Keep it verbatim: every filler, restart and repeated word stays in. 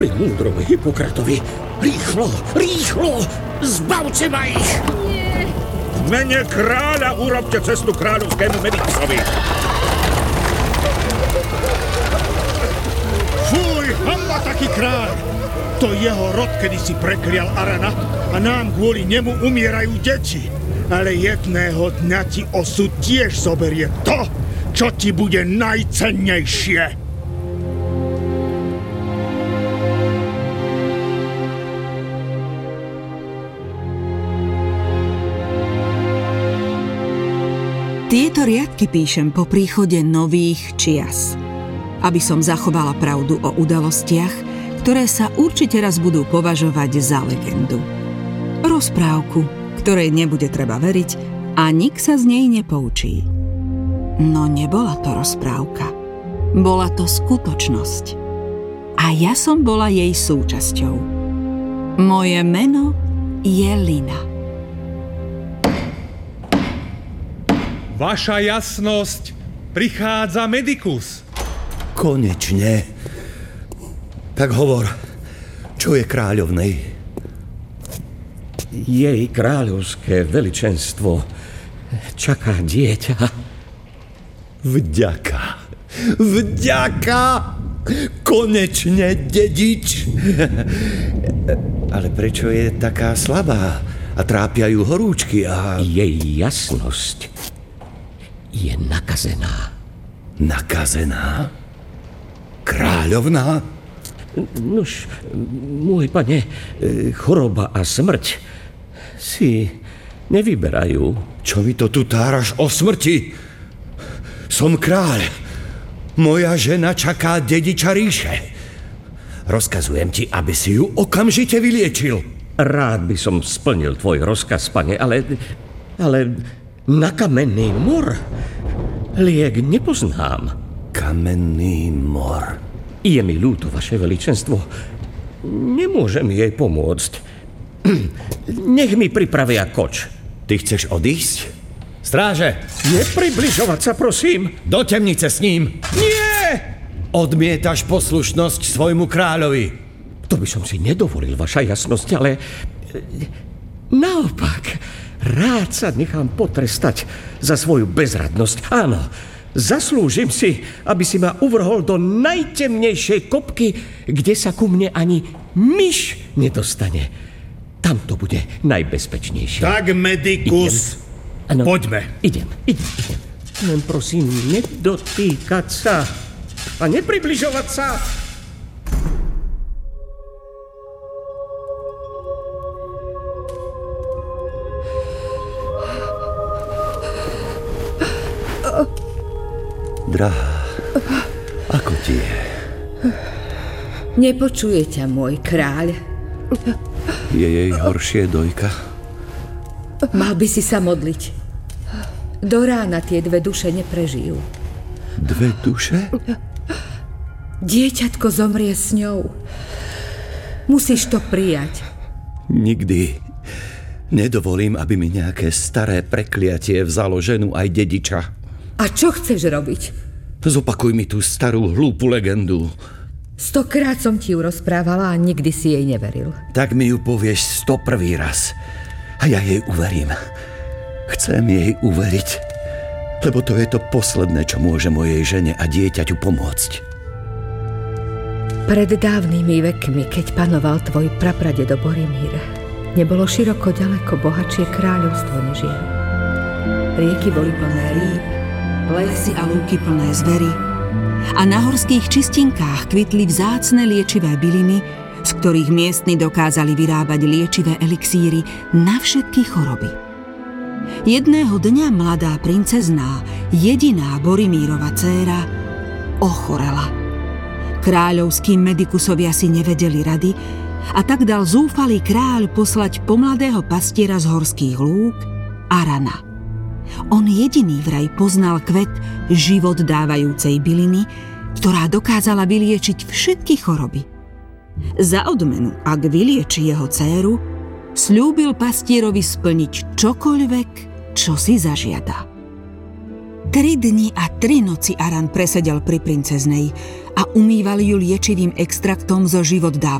Múdrovi Hippokratovi, rýchlo, rýchlo, zbavte ma ich! Nie! V mene kráľa urobte cestu kráľovskému Medikusovi. Fuj, hamba taký kráľ! To jeho rod kedysi preklial Arana a nám kvôli nemu umierajú deti. Ale jedného dňa ti osud tiež zoberie to, čo ti bude najcennejšie. Tieto riadky píšem po príchode nových čias, aby som zachovala pravdu o udalostiach, ktoré sa určite raz budú považovať za legendu. Rozprávku, ktorej nebude treba veriť a nik sa z nej nepoučí. No nebola to rozprávka. Bola to skutočnosť. A ja som bola jej súčasťou. Moje meno je Lina. Vaša jasnosť, prichádza Medikus. Konečne. Tak hovor, čo je kráľovnej? Jej kráľovské veličenstvo čaká dieťa. Vďaka. Vďaka. Konečne dedič. Ale prečo je taká slabá a trápia ju horúčky a... Jej jasnosť je nakazená. Nakazená? Kráľovná? Nuž, môj pane, choroba a smrť si nevyberajú. Čo mi to tu táraš o smrti? Som kráľ. Moja žena čaká dediča ríše. Rozkazujem ti, aby si ju okamžite vyliečil. Rád by som splnil tvoj rozkaz, pane, ale... ale... na kamenný mor liek nepoznám. Kamenný mor. Je mi ľúto, vaše veličenstvo. Nemôžem jej pomôcť. Nech mi pripravia koč. Ty chceš odísť? Stráže! Nepribližovať sa, prosím. Do temnice s ním. Nie! Odmietaš poslušnosť svojmu kráľovi. To by som si nedovolil, vaša jasnosť, ale... naopak... rád sa nechám potrestať za svoju bezradnosť. Áno, zaslúžim si, aby si ma uvrhol do najtemnejšej kopky, kde sa ku mne ani myš nedostane. Tam to bude najbezpečnejšie. Tak, Medikus, ano, poďme. Idem, idem, idem. Len prosím, nedotýkať sa a nepribližovať sa. Drahá, ako ti je? Nepočuje ťa môj kráľ. Je jej horšie, dojka? Mal by si sa modliť. Do rána tie dve duše neprežijú. Dve duše? Dieťatko zomrie s ňou. Musíš to prijať. Nikdy nedovolím, aby mi nejaké staré prekliatie vzalo ženu aj dediča. A čo chceš robiť? Zopakuj mi tú starú hlúpu legendu. Stokrát som ti ju rozprávala a nikdy si jej neveril. Tak mi ju povieš sto prvý raz. A ja jej uverím. Chcem jej uveriť. Lebo to je to posledné, čo môže mojej žene a dieťaťu pomôcť. Pred dávnymi vekmi, keď panoval tvoj prapradedo Boromír, nebolo široko ďaleko bohatšie kráľovstvo než jeho. Rieky boli plné rýb, lesy a lúky plné zvery a na horských čistinkách kvitli vzácne liečivé byliny, z ktorých miestni dokázali vyrábať liečivé elixíry na všetky choroby. Jedného dňa mladá princezná, jediná Boromírova dcéra, ochorela. Kráľovskí medikusovia si nevedeli rady a tak dal zúfalý kráľ poslať pomladého pastiera z horských lúk, Arana. On jediný vraj poznal kvet život dávajúcej byliny, ktorá dokázala vyliečiť všetky choroby. Za odmenu, ak vylieči jeho dcéru, sľúbil pastierovi splniť čokoľvek, čo si zažiada. Tri dni a tri noci Aran presedel pri princeznej a a umývali ju liečivým extraktom zo život